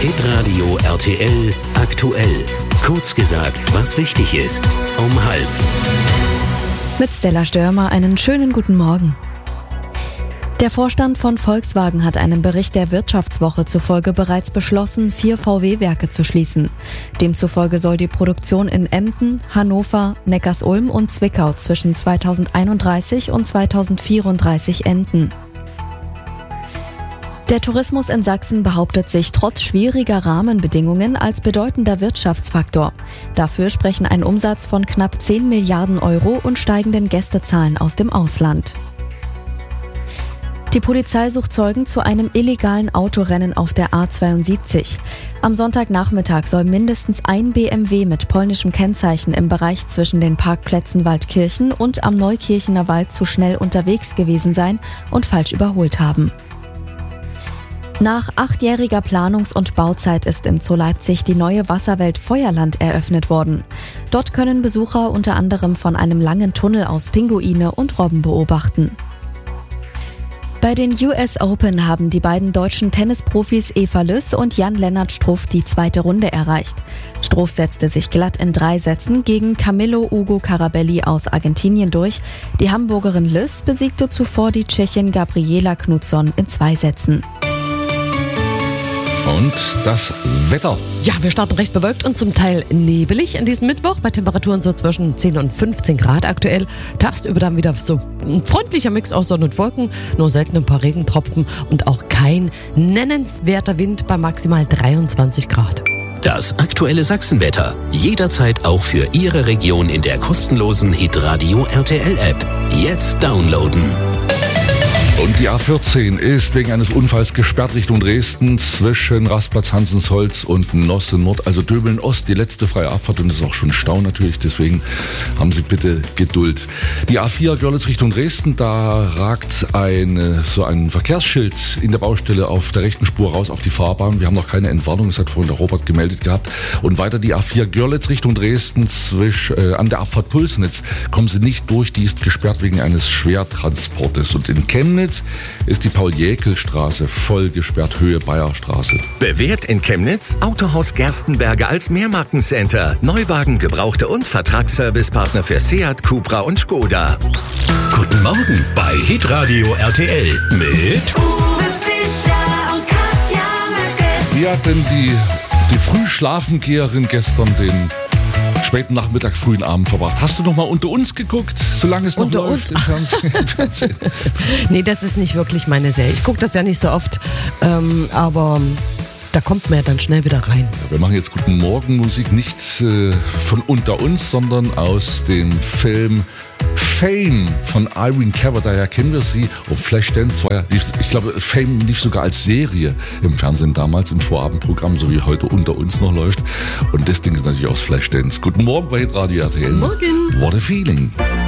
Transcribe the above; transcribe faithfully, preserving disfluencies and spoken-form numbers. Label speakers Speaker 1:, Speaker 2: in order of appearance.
Speaker 1: Hitradio R T L aktuell. Kurz gesagt, was wichtig ist. Um halb.
Speaker 2: Mit Stella Störmer einen schönen guten Morgen. Der Vorstand von Volkswagen hat einem Bericht der Wirtschaftswoche zufolge bereits beschlossen, vier V W-Werke zu schließen. Demzufolge soll die Produktion in Emden, Hannover, Neckarsulm und Zwickau zwischen zweitausendeinunddreißig und zweitausendvierunddreißig enden. Der Tourismus in Sachsen behauptet sich trotz schwieriger Rahmenbedingungen als bedeutender Wirtschaftsfaktor. Dafür sprechen ein Umsatz von knapp zehn Milliarden Euro und steigenden Gästezahlen aus dem Ausland. Die Polizei sucht Zeugen zu einem illegalen Autorennen auf der A zweiundsiebzig. Am Sonntagnachmittag soll mindestens ein B M W mit polnischem Kennzeichen im Bereich zwischen den Parkplätzen Waldkirchen und am Neukirchener Wald zu schnell unterwegs gewesen sein und falsch überholt haben. Nach achtjähriger Planungs- und Bauzeit ist im Zoo Leipzig die neue Wasserwelt Feuerland eröffnet worden. Dort können Besucher unter anderem von einem langen Tunnel aus Pinguine und Robben beobachten. Bei den U S Open haben die beiden deutschen Tennisprofis Eva Lüss und Jan-Lennart Struff die zweite Runde erreicht. Struff setzte sich glatt in drei Sätzen gegen Camillo Ugo Carabelli aus Argentinien durch. Die Hamburgerin Lüss besiegte zuvor die Tschechin Gabriela Knutsson in zwei Sätzen.
Speaker 3: Und das Wetter.
Speaker 4: Ja, wir starten recht bewölkt und zum Teil nebelig an diesem Mittwoch bei Temperaturen so zwischen zehn und fünfzehn Grad aktuell. Tagsüber dann wieder so ein freundlicher Mix aus Sonne und Wolken, nur selten ein paar Regentropfen und auch kein nennenswerter Wind bei maximal dreiundzwanzig Grad.
Speaker 1: Das aktuelle Sachsenwetter. Jederzeit auch für Ihre Region in der kostenlosen Hitradio R T L-App. Jetzt downloaden.
Speaker 3: Und die A vierzehn ist wegen eines Unfalls gesperrt Richtung Dresden zwischen Rastplatz Hansensholz und Nosse Nord, also Döbeln Ost, die letzte freie Abfahrt, und das ist auch schon Stau natürlich, deswegen haben Sie bitte Geduld. Die A vier Görlitz Richtung Dresden, da ragt ein, so ein Verkehrsschild in der Baustelle auf der rechten Spur raus auf die Fahrbahn. Wir haben noch keine Entwarnung, das hat vorhin der Robert gemeldet gehabt. Und weiter die A vier Görlitz Richtung Dresden zwischen, äh, an der Abfahrt Pulsnitz kommen Sie nicht durch, die ist gesperrt wegen eines Schwertransportes. Und in Chemnitz ist die Paul-Jäkel-Straße voll gesperrt, Höhe Bayerstraße.
Speaker 5: Bewährt in Chemnitz Autohaus Gerstenberger als Mehrmarkencenter. Neuwagen, Gebrauchte und Vertragsservicepartner für Seat, Cupra und Skoda.
Speaker 1: Guten Morgen bei Hitradio R T L mit
Speaker 6: Uwe Fischer und Katja Möcke.
Speaker 3: Wie hat denn die, die Frühschlafengeherin gestern den späten Nachmittag, frühen Abend verbracht? Hast du noch mal unter uns geguckt, solange es noch
Speaker 4: Unter
Speaker 3: läuft
Speaker 4: uns?
Speaker 3: im Fernsehen?
Speaker 4: Nee, das ist nicht wirklich meine Serie. Ich gucke das ja nicht so oft, ähm, aber da kommt man ja dann schnell wieder rein.
Speaker 3: Wir machen jetzt Guten Morgen Musik, nicht äh, von unter uns, sondern aus dem Film Fame von Irene Cara, daher kennen wir sie. Und Flashdance war ja, ich glaube, Fame lief sogar als Serie im Fernsehen damals, im Vorabendprogramm, so wie heute Unter uns noch läuft. Und das Ding ist natürlich aus Flashdance. Guten Morgen bei Radio R T L.
Speaker 4: Morgen.
Speaker 3: What a feeling.